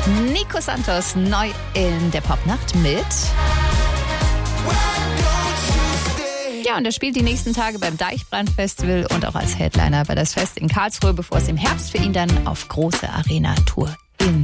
Nico Santos neu in der Popnacht mit. Ja, und er spielt die nächsten Tage beim Deichbrand-Festival und auch als Headliner bei das Fest in Karlsruhe, bevor es im Herbst für ihn dann auf große Arena-Tour